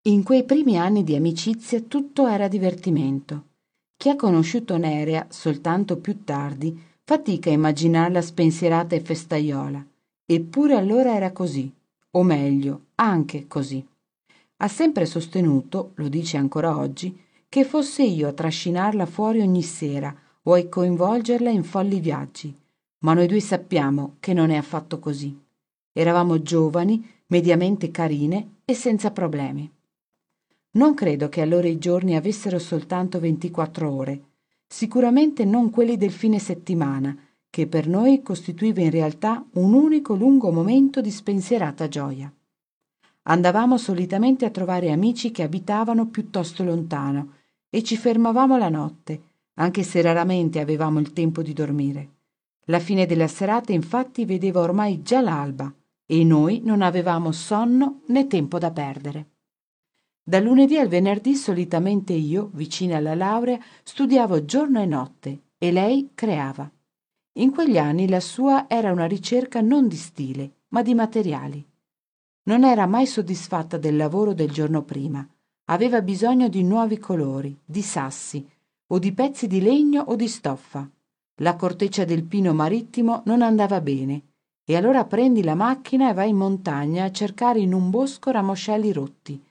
In quei primi anni di amicizia tutto era divertimento. Chi ha conosciuto Nerea soltanto più tardi fatica a immaginarla spensierata e festaiola. Eppure allora era così, o meglio, anche così. Ha sempre sostenuto, lo dice ancora oggi, che fosse io a trascinarla fuori ogni sera o a coinvolgerla in folli viaggi, ma noi due sappiamo che non è affatto così. Eravamo giovani, mediamente carine e senza problemi. Non credo che allora i giorni avessero soltanto 24 ore, sicuramente non quelli del fine settimana, che per noi costituiva in realtà un unico lungo momento di spensierata gioia. Andavamo solitamente a trovare amici che abitavano piuttosto lontano e ci fermavamo la notte, anche se raramente avevamo il tempo di dormire. La fine della serata infatti vedeva ormai già l'alba e noi non avevamo sonno né tempo da perdere. Dal lunedì al venerdì solitamente io, vicina alla laurea, studiavo giorno e notte e lei creava. In quegli anni la sua era una ricerca non di stile, ma di materiali. Non era mai soddisfatta del lavoro del giorno prima. Aveva bisogno di nuovi colori, di sassi, o di pezzi di legno o di stoffa. La corteccia del pino marittimo non andava bene, e allora prendi la macchina e vai in montagna a cercare in un bosco ramoscelli rotti,